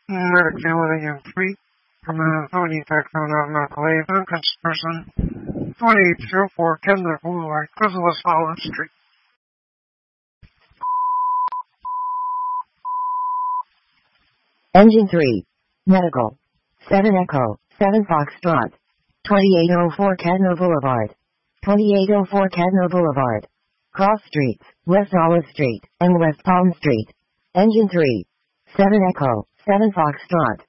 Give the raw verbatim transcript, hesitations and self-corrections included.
Medical and three from the Tony Texan of Macaleva, person twenty-eight oh four Kendall Boulevard, Chrysalis Holland Street. Engine three. Medical. seven Echo, seven Foxtrot. twenty-eight oh four Cadno Boulevard. twenty-eight oh four Cadno Boulevard. Cross Streets, West Olive Street, and West Palm Street. Engine three. seven Echo, seven Foxtrot.